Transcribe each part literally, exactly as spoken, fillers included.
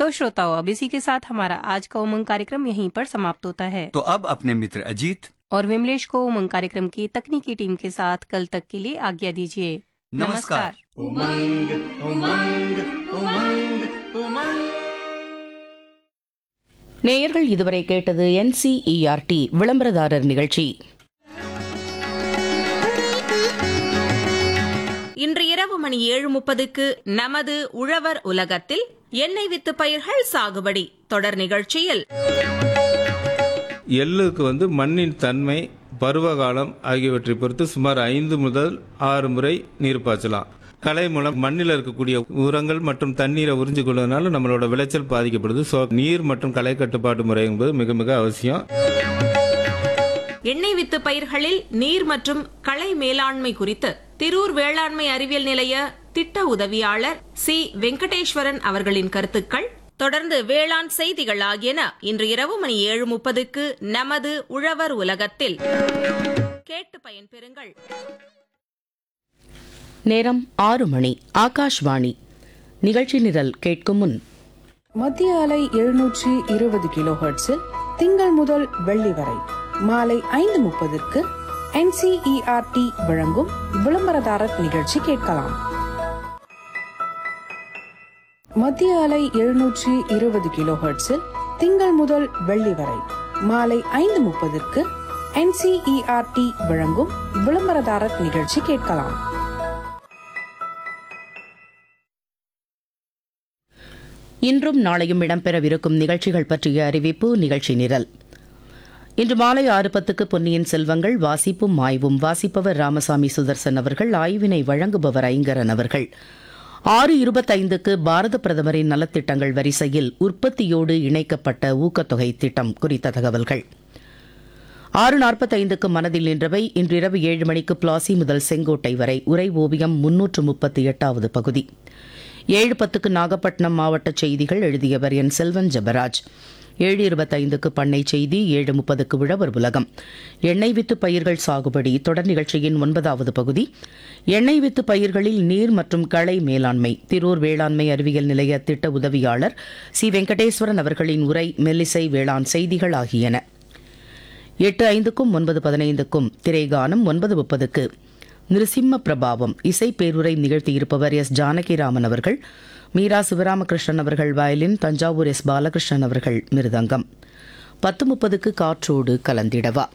तो श्रोताओं, अब इसी के साथ हमारा आज का उमंग कार्यक्रम यहीं पर समाप्त होता है। तो अब अपने मित्र अजीत और विमलेश को उमंग कार्यक्रम की तकनीकी टीम के साथ कल तक के लिए आज्ञा दीजिए। नमस्कार। उमंग उमंग उमंग उमंग। நேயர்கள் இதுவரை கேட்டது என்சிஇஆர்டி விளம்பரதாரர் நிகழ்ச்சி. இன்று இரவு மணி ஏழு முப்பதுக்கு நமது உழவர் உலகத்தில் எண்ணெய் வித்து பயிர்கள் சாகுபடி தொடர் நிகழ்ச்சியில் எள்ளுக்கு வந்து மண்ணின் தன்மை, பருவகாலம் ஆகியவற்றை பொறுத்து சுமார் ஐந்து முதல் ஆறு முறை நீர் பாய்ச்சலாம். களை மூலம் மண்ணில் இருக்கக்கூடிய உரங்கள் மற்றும் தண்ணீரை உறிஞ்சு கொள்வதனால நம்மளோட விளைச்சல் பாதிக்கப்படுது. ஸோ நீர் மற்றும் களை கட்டுப்பாட்டு முறை என்பது மிக மிக அவசியம். எண்ணெய் வித்து பயிர்களில் நீர் மற்றும் களை மேலாண்மை குறித்து திரூர் வேளாண்மை அறிவியல் நிலைய திட்ட உதவியாளர் சி வெங்கடேஸ்வரன் அவர்களின் கருத்துக்கள். தொடர்ந்து வேளாண் செய்திகள் ஆகியன இன்று இரவு மணி ஏழு முப்பதுக்கு நமது உழவர் உலகத்தில் கேட்டு பயன்பெறுங்கள். நேரம் ஆறு மணி. ஆகாஷ்வாணி நிகழ்ச்சி நிரல் கேட்கும் முன் மத்திய அலை எழுநூற்றி இருபது கிலோ ஹெர்ட்ஸில் திங்கள் முதல் வெள்ளி வரை மாலை ஐந்து முப்பதற்கு என்சிஇஆர்டி வழங்கும் விளம்பரதாரர் நிகழ்ச்சி கேட்கலாம். மத்திய அலை எழுநூற்றி இருபது கிலோ ஹெர்ட்ஸில் திங்கள் முதல் வெள்ளி வரை மாலை ஐந்து முப்பதற்கு என்சிஇஆர்டி வழங்கும் விளம்பரதாரர் நிகழ்ச்சி கேட்கலாம். இன்றும் நாளையும் இடம்பெறவிருக்கும் நிகழ்ச்சிகள் பற்றிய அறிவிப்பு. நிகழ்ச்சி நிரல் இன்று மாலை ஆறு பத்துக்கு பொன்னியின் செல்வங்கள் வாசிப்பும் ஆய்வும். வாசிப்பவர் ராமசாமி சுதர்சன் அவர்கள். ஆய்வினை வழங்குபவர் ஐங்கரன் அவர்கள். ஆறு இருபத்தைந்துக்கு பாரத பிரதமரின் நலத்திட்டங்கள் வரிசையில் உற்பத்தியோடு இணைக்கப்பட்ட ஊக்கத்தொகை திட்டம் குறித்த தகவல்கள். ஆறு நாற்பத்தைந்துக்கு மனதில் நின்றவை. இன்றிரவு ஏழு மணிக்கு பிளாசி முதல் செங்கோட்டை வரை உரை ஓவியம் முன்னூற்று முப்பத்தி எட்டாவது பகுதி. ஏழு பத்துக்கு நாகப்பட்டினம் மாவட்ட செய்திகள். எழுதியவர் என் செல்வன் ஜபராஜ். ஏழு இருபத்தைந்துக்கு பண்ணை செய்தி. ஏழு முப்பதுக்கு உழவர் உலகம். எண்ணெய் வித்து பயிர்கள் சாகுபடி தொடர் நிகழ்ச்சியின் ஒன்பதாவது பகுதி. எண்ணெய் வித்து பயிர்களில் நீர் மற்றும் களை மேலாண்மை. திரூர் வேளாண்மை அறிவியல் நிலைய திட்ட உதவியாளர் சி வெங்கடேஸ்வரன் அவர்களின் உரை. மெல்லிசை வேளாண் செய்திகள் ஆகியன. எட்டு ஐந்துக்கும் ஒன்பது பதினைந்துக்கும் திரைகானம். ஒன்பது முப்பதுக்கு நிருசிம்ம பிரபாவம் இசை பேருரை நிகழ்த்தியிருப்பவர் எஸ் ஜானகிராமன் அவர்கள். மீரா சிவராமகிருஷ்ணன் அவர்கள் வயலின். தஞ்சாவூர் எஸ் பாலகிருஷ்ணன் அவர்கள் மிருதங்கம். பத்து முப்பதுக்கு காற்றோடு கலந்திடவா.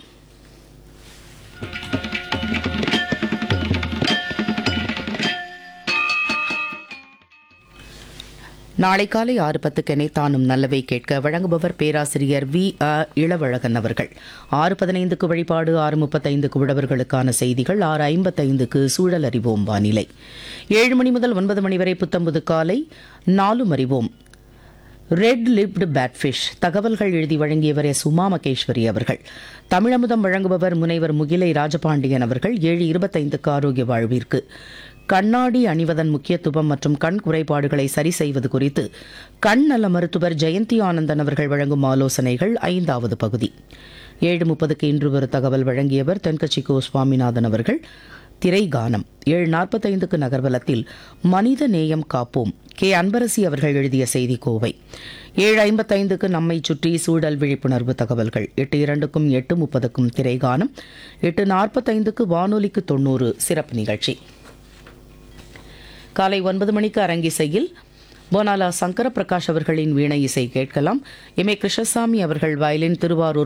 நாளை காலை ஆறு பத்துக்கு எனைத்தானும் நல்லவை கேட்க வழங்குபவர் பேராசிரியர் வி அ இளவழகன் அவர்கள். ஆறு பதினைந்துக்கு வழிபாடு. ஆறு முப்பத்தைந்துக்கு உழவர்களுக்கான செய்திகள். ஆறு ஐம்பத்தைந்துக்கு சூழல் அறிவோம் வானிலை. ஏழு மணி முதல் ஒன்பது மணி வரை புத்தம்புது காலை. நாலும் அறிவோம். ரெட் லிப்டு பேட்ஃபிஷ் தகவல்கள் எழுதி வழங்கியவர் எஸ் உமா மகேஸ்வரி அவர்கள். தமிழமுதம் வழங்குபவர் முனைவர் முகிலை ராஜபாண்டியன் அவர்கள். ஏழு இருபத்தைந்துக்கு ஆரோக்கிய வாழ்விற்கு கண்ணாடி அணிவதன் முக்கியத்துவம் மற்றும் கண் குறைபாடுகளை சரி செய்வது குறித்து கண் நல மருத்துவர் ஜெயந்தி ஆனந்தன் அவர்கள் வழங்கும் ஆலோசனைகள் ஐந்தாவது பகுதி. ஏழு முப்பதுக்கு இன்று ஒரு தகவல் வழங்கியவர் தென்கட்சி கோ சுவாமிநாதன் அவர்கள். திரைகானம். ஏழு நாற்பத்தைந்துக்கு நகர்வலத்தில் மனித நேயம் காப்போம் கே அன்பரசி அவர்கள் எழுதிய செய்தி கோவை. ஏழு ஐம்பத்தைந்துக்கு நம்மை சுற்றி சூழல் விழிப்புணர்வு தகவல்கள். எட்டு இரண்டுக்கும் எட்டு முப்பதுக்கும் திரைகானம். எட்டு நாற்பத்தைந்துக்கு வானொலிக்கு தொண்ணூறு சிறப்பு நிகழ்ச்சி. காலை ஒன்பது மணிக்கு அரங்கிசையில் போனாலா சங்கர பிரகாஷ் அவர்களின் வீணை இசை கேட்கலாம். எம் ஏ கிருஷ்ணசாமி அவர்கள் வயலின். திருவாரூர்